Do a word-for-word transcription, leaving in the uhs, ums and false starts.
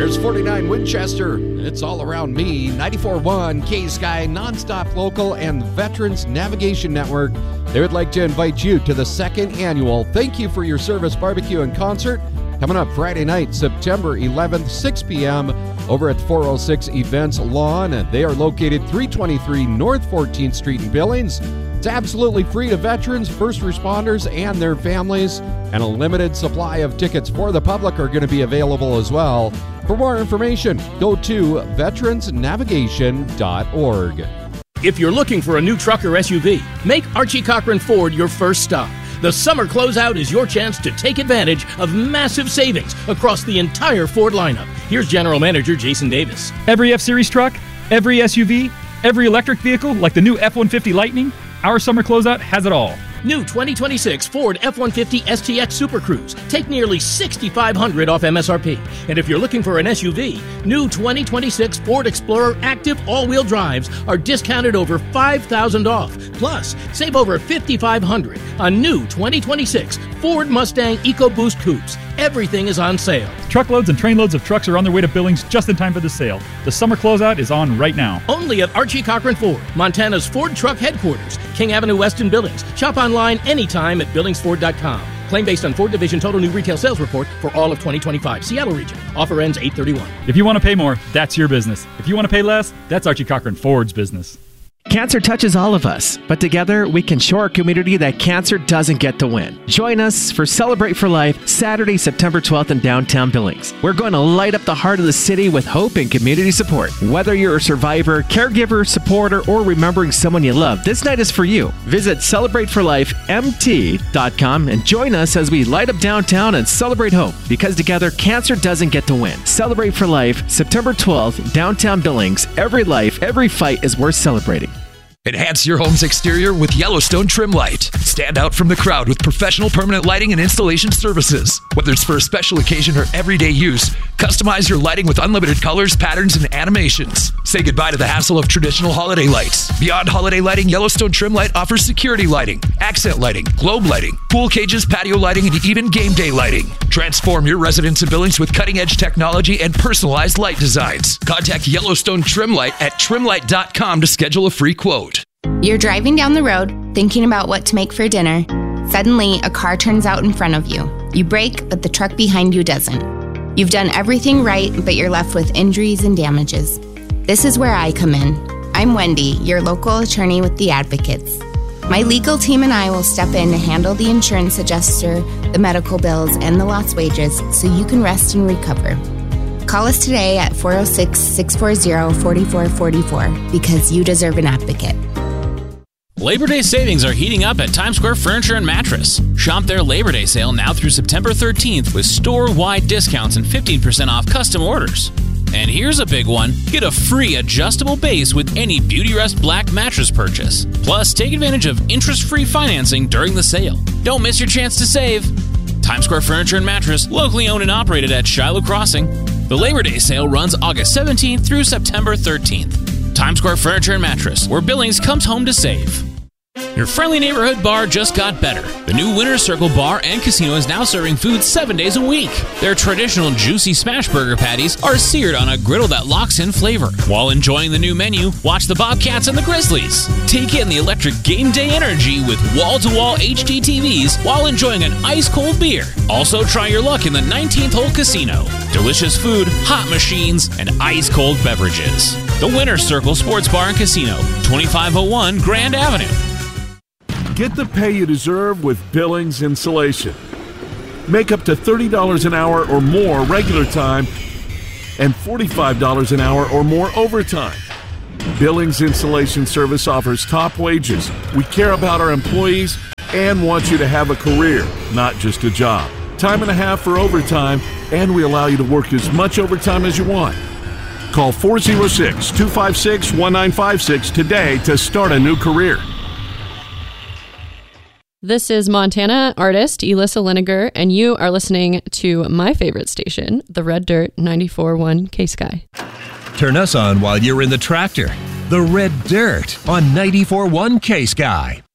Here's forty-nine Winchester. It's all around me. ninety-four point one K-Sky, nonstop local, and Veterans Navigation Network. They would like to invite you to the second annual Thank You for Your Service Barbecue and Concert coming up Friday night, September eleventh, six p.m. over at four oh six Events Lawn. They are located three twenty-three North fourteenth Street in Billings. It's absolutely free to veterans, first responders, and their families, and a limited supply of tickets for the public are going to be available as well. For more information, go to veterans navigation dot org. If you're looking for a new truck or S U V, make Archie Cochran Ford your first stop. The summer closeout is your chance to take advantage of massive savings across the entire Ford lineup. Here's General Manager Jason Davis. Every F-Series truck, every S U V, every electric vehicle like the new F one fifty Lightning, our summer closeout has it all. New twenty twenty-six Ford F one fifty S T X Super Cruise. Take nearly six thousand five hundred dollars off M S R P. And if you're looking for an S U V, new twenty twenty-six Ford Explorer Active all-wheel drives are discounted over five thousand dollars off. Plus, save over five thousand five hundred dollars on new twenty twenty-six Ford Mustang EcoBoost Coupes. Everything is on sale. Truckloads and trainloads of trucks are on their way to Billings just in time for the sale. The summer closeout is on right now. Only at Archie Cochran Ford, Montana's Ford Truck Headquarters, King Avenue West in Billings. Shop online anytime at billings ford dot com. Claim based on Ford Division Total New Retail Sales Report for all of twenty twenty-five. Seattle region. Offer ends eight thirty-one. If you want to pay more, that's your business. If you want to pay less, that's Archie Cochran Ford's business. Cancer touches all of us, but together we can show our community that cancer doesn't get to win. Join us for Celebrate for Life, Saturday, September twelfth in downtown Billings. We're going to light up the heart of the city with hope and community support. Whether you're a survivor, caregiver, supporter, or remembering someone you love, this night is for you. Visit celebrate for life m t dot com and join us as we light up downtown and celebrate hope, because together cancer doesn't get to win. Celebrate for Life, September twelfth, downtown Billings. Every life, every fight is worth celebrating. Enhance your home's exterior with Yellowstone Trim Light. Stand out from the crowd with professional permanent lighting and installation services. Whether it's for a special occasion or everyday use, customize your lighting with unlimited colors, patterns, and animations. Say goodbye to the hassle of traditional holiday lights. Beyond holiday lighting, Yellowstone Trim Light offers security lighting, accent lighting, globe lighting, pool cages, patio lighting, and even game day lighting. Transform your residence in Billings with cutting-edge technology and personalized light designs. Contact Yellowstone Trim Light at trim light dot com to schedule a free quote. You're driving down the road, thinking about what to make for dinner. Suddenly, a car turns out in front of you. You brake, but the truck behind you doesn't. You've done everything right, but you're left with injuries and damages. This is where I come in. I'm Wendy, your local attorney with the Advocates. My legal team and I will step in to handle the insurance adjuster, the medical bills, and the lost wages so you can rest and recover. Call us today at four oh six, six four zero, four four four four because you deserve an advocate. Labor Day savings are heating up at Times Square Furniture and Mattress. Shop their Labor Day sale now through September thirteenth with store-wide discounts and fifteen percent off custom orders. And here's a big one. Get a free adjustable base with any Beautyrest Black mattress purchase. Plus, take advantage of interest-free financing during the sale. Don't miss your chance to save. Times Square Furniture and Mattress, locally owned and operated at Shiloh Crossing. The Labor Day sale runs August seventeenth through September thirteenth. Times Square Furniture and Mattress, where Billings comes home to save. Your friendly neighborhood bar just got better. The new Winner's Circle Bar and Casino is now serving food seven days a week. Their traditional juicy smash burger patties are seared on a griddle that locks in flavor. While enjoying the new menu, watch the Bobcats and the Grizzlies. Take in the electric game day energy with wall-to-wall H D T Vs while enjoying an ice-cold beer. Also, try your luck in the nineteenth hole casino. Delicious food, hot machines, and ice-cold beverages. The Winner's Circle Sports Bar and Casino, twenty-five oh one Grand Avenue. Get the pay you deserve with Billings Insulation. Make up to thirty dollars an hour or more regular time and forty-five dollars an hour or more overtime. Billings Insulation Service offers top wages. We care about our employees and want you to have a career, not just a job. Time and a half for overtime, and we allow you to work as much overtime as you want. Call four oh six, two five six, one nine five six today to start a new career. This is Montana artist Elissa Liniger, and you are listening to my favorite station, the Red Dirt ninety-four point one K-Sky. Turn us on while you're in the tractor. The Red Dirt on ninety-four point one K-Sky.